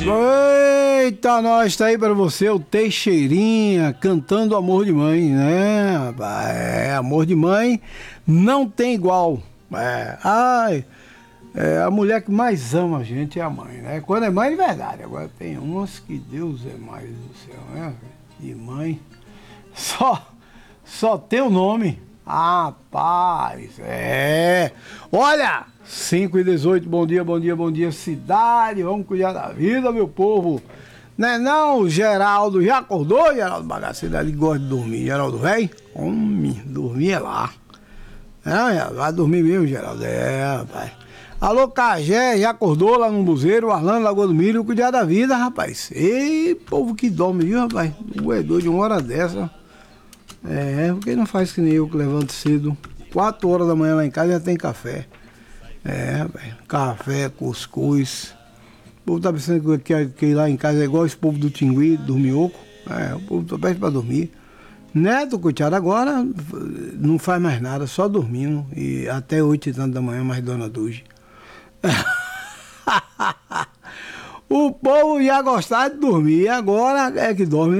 Eita, nós tá aí pra você, o Teixeirinha, cantando Amor de Mãe, né? Amor de mãe não tem igual. A mulher que mais ama a gente é a mãe, né? Quando é mãe de verdade. Agora tem umas que Deus é mais do céu, né? De mãe. Só tem o nome. Rapaz, Olha, 5h18, bom dia, cidade. Vamos cuidar da vida, meu povo. Né não, Geraldo, já acordou, Geraldo Bagaceiro? Ele gosta de dormir, Geraldo, velho? Homem, dormir é lá. Vai dormir mesmo, Geraldo, rapaz. Alô, Cagé, já acordou lá no Buzeiro, Arlando, Lagoa do Milho, cuidar da vida, rapaz. Ei, povo que dorme, viu, rapaz? É doido de uma hora dessa. Porque não faz que nem eu que levanto cedo. 4 horas da manhã lá em casa já tem café. Rapaz, café, cuscuz. O povo tá pensando que lá em casa é igual esse povo do Tingui, dormioco. O povo tá perto pra dormir. Neto, coitado, agora não faz mais nada, só dormindo. E até 8h da manhã, mais Dona Duge. O povo ia gostar de dormir, agora é que dorme,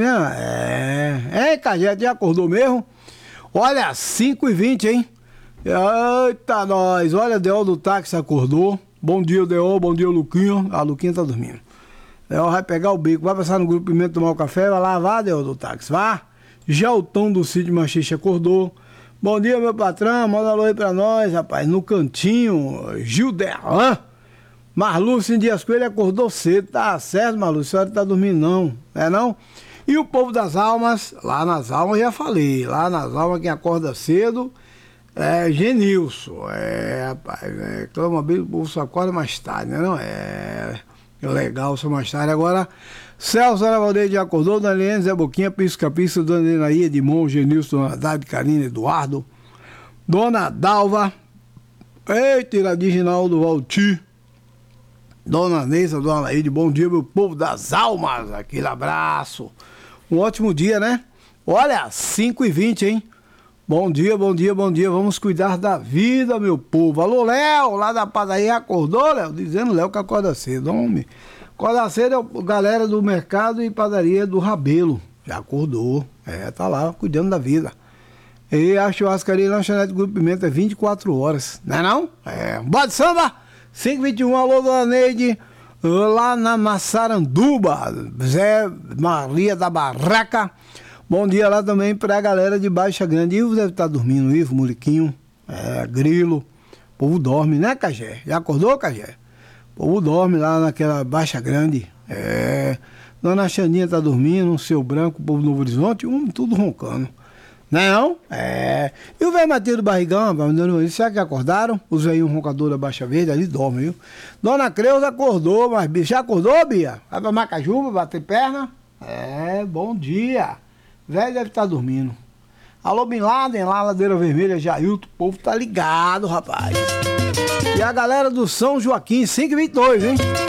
né? Cajete, já acordou mesmo? Olha, 5h20, hein? Eita, nós! Olha, Deol do táxi acordou. Bom dia, Deol, bom dia, Luquinha. A Luquinha tá dormindo. Deol vai pegar o bico, vai passar no grupo Pimenta tomar o café, vai lá, vá, Deol do táxi, vá. Já o Tom do Cid Machixe acordou. Bom dia, meu patrão, manda alô aí pra nós, rapaz. No cantinho, Gilderlan. Marlúcio Dias Coelho acordou cedo, tá certo, Marlúcio? A senhora tá dormindo não? E o povo das almas, lá nas almas já falei, lá nas almas quem acorda cedo é Genilson, rapaz, clama bem, o povo só acorda mais tarde, né não? Legal, só mais tarde. Agora, Celso Aravaldeia já acordou, Daniel Zé Boquinha, Pisca-Pisca, Dona Enaí, Edmond, Genilson, Dona Haddad, Karina, Eduardo, Dona Dalva, eita, Iraginaldo, Valtir, Dona Neisa, Dona Laíde, bom dia, meu povo das almas, aquele abraço. Um ótimo dia, né? Olha, 5h20, hein? Bom dia, vamos cuidar da vida, meu povo. Alô, Léo, lá da padaria, acordou, Léo? Dizendo Léo que acorda cedo, homem. Acorda cedo é a galera do mercado e padaria do Rabelo. Já acordou, tá lá, cuidando da vida. E a churrascaria e lanchonete do Grupo Pimenta é 24 horas, não é não? Bora de samba! 5h21, alô, Dona Neide, lá na Massaranduba, Zé Maria da Barraca. Bom dia lá também pra galera de Baixa Grande. Ivo deve estar dormindo, Ivo, Muriquinho, Grilo. O povo dorme, né, Cagé? Já acordou, Cagé? O povo dorme lá naquela Baixa Grande. Dona Xaninha tá dormindo, o Seu Branco, o povo do Novo Horizonte, tudo roncando. Não? E o velho Matheus do Barrigão, será que acordaram? Os velhinhos roncadores da Baixa Verde ali dormem, viu? Dona Creuza acordou, mas já acordou, Bia? Vai pra Macajuba, bater perna? Bom dia. Velho deve estar dormindo. Alô, Bin Laden, lá, Ladeira Vermelha, Jailton, o povo tá ligado, rapaz. E a galera do São Joaquim, 5h22, hein?